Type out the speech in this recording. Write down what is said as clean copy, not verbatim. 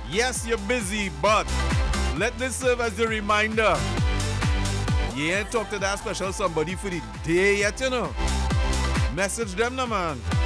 Yes, you're busy, but let this serve as a reminder. You ain't talk to that special somebody for the day yet, you know. Message them, no man.